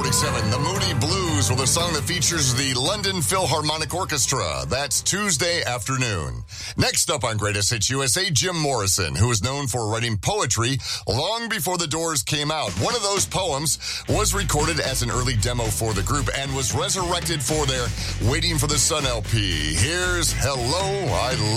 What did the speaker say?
9:47, the Moody Blues with a song that features the London Philharmonic Orchestra. That's Tuesday afternoon. Next up on Greatest Hits USA, Jim Morrison, who is known for writing poetry long before the Doors came out. One of those poems was recorded as an early demo for the group and was resurrected for their Waiting for the Sun LP. Here's Hello, I